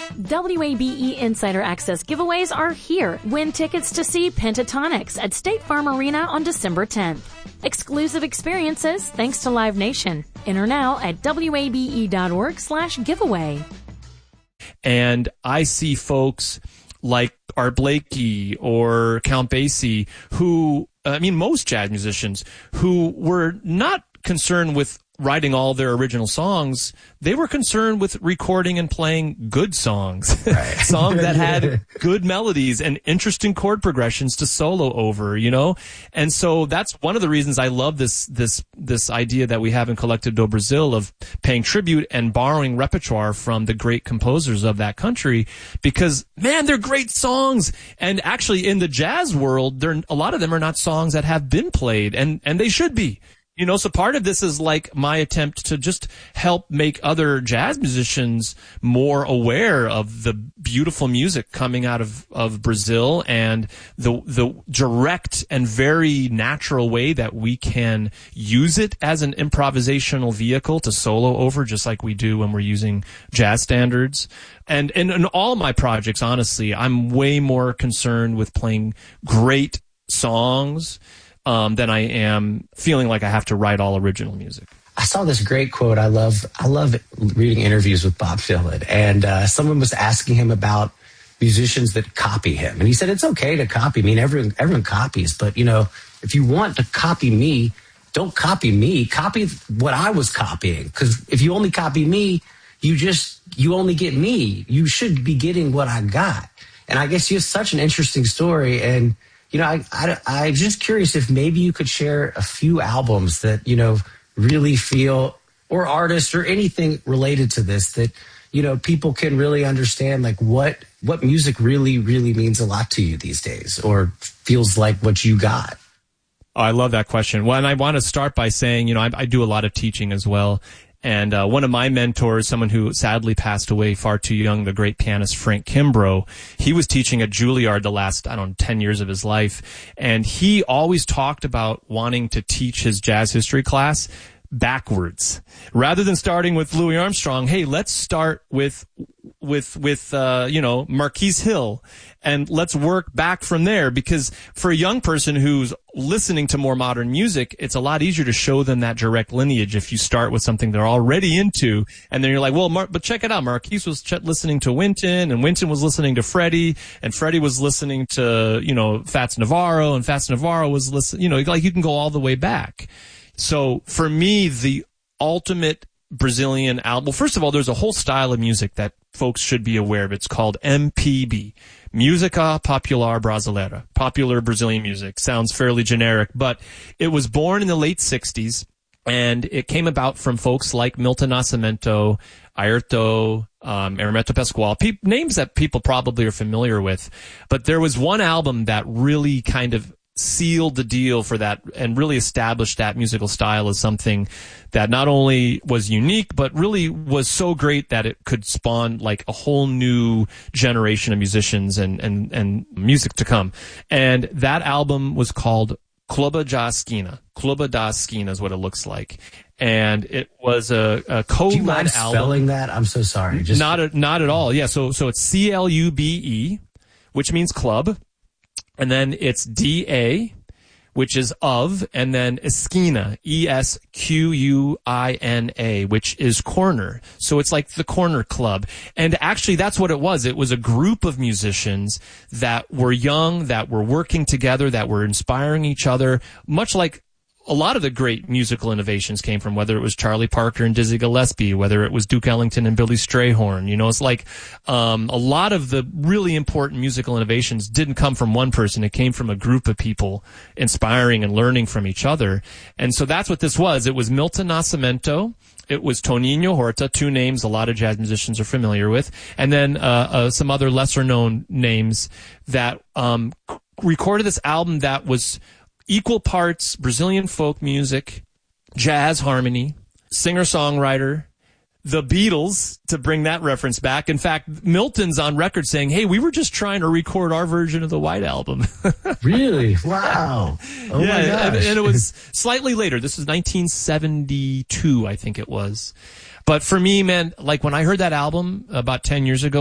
WABE Insider Access giveaways are here. Win tickets to see Pentatonics at State Farm Arena on December 10th. Exclusive experiences thanks to Live Nation. Enter now at wabe.org/giveaway. And I see folks like Art Blakey or Count Basie who, most jazz musicians who were not concerned with writing all their original songs. They were concerned with recording and playing good songs, right. Songs that had good melodies and interesting chord progressions to solo over, And so that's one of the reasons I love this idea that we have in Collective do Brasil of paying tribute and borrowing repertoire from the great composers of that country, because man, they're great songs. And actually in the jazz world, a lot of them are not songs that have been played, and they should be. So part of this is like my attempt to just help make other jazz musicians more aware of the beautiful music coming out of Brazil and the direct and very natural way that we can use it as an improvisational vehicle to solo over, just like we do when we're using jazz standards. And in all my projects, honestly, I'm way more concerned with playing great songs than I am feeling like I have to write all original music. I saw this great quote. I love reading interviews with Bob Dylan, and someone was asking him about musicians that copy him, and he said it's okay to copy. Everyone copies, but if you want to copy me, don't copy me. Copy what I was copying, because if you only copy me, you only get me. You should be getting what I got. And I guess you have such an interesting story, and I'm just curious if maybe you could share a few albums that, really feel, or artists or anything related to this that, people can really understand, like what music really, really means a lot to you these days, or feels like what you got. Oh, I love that question. Well, and I want to start by saying, I do a lot of teaching as well. And one of my mentors, someone who sadly passed away far too young, the great pianist Frank Kimbrough, he was teaching at Juilliard the last, 10 years of his life. And he always talked about wanting to teach his jazz history class backwards. Rather than starting with Louis Armstrong, hey, let's start with Marquise Hill, and let's work back from there, because for a young person who's listening to more modern music, it's a lot easier to show them that direct lineage if you start with something they're already into, and then you're like, well, but check it out. Marquise was listening to Wynton, and Wynton was listening to Freddie, and Freddie was listening to, Fats Navarro, and Fats Navarro was listening, like you can go all the way back. So for me, the ultimate Brazilian album, well, first of all, there's a whole style of music that folks should be aware of. It's called MPB, Música Popular Brasileira, popular Brazilian music. Sounds fairly generic, but it was born in the late 60s, and it came about from folks like Milton Nascimento, Airto, Hermeto Pascoal, names that people probably are familiar with. But there was one album that really kind of sealed the deal for that and really established that musical style as something that not only was unique, but really was so great that it could spawn like a whole new generation of musicians and music to come. And that album was called Clube da Esquina. Clube da Esquina is what it looks like. And it was a co-led album. Do you mind spelling that? I'm so sorry. Not at all. Yeah. So it's CLUBE, which means club. And then it's DA, which is of, and then Esquina, ESQUINA, which is corner. So it's like the corner club. And actually that's what it was. It was a group of musicians that were young, that were working together, that were inspiring each other, much like a lot of the great musical innovations came from, whether it was Charlie Parker and Dizzy Gillespie, whether it was Duke Ellington and Billy Strayhorn. It's like a lot of the really important musical innovations didn't come from one person. It came from a group of people inspiring and learning from each other. And so that's what this was. It was Milton Nascimento. It was Toninho Horta, two names a lot of jazz musicians are familiar with. And then some other lesser-known names that recorded this album that was equal parts Brazilian folk music, jazz harmony, singer-songwriter, the Beatles, to bring that reference back. In fact, Milton's on record saying, hey, we were just trying to record our version of the White Album. Really? Wow. Oh, yeah, my gosh. And it was slightly later. This is 1972, I think it was. But for me, man, like when I heard that album about 10 years ago,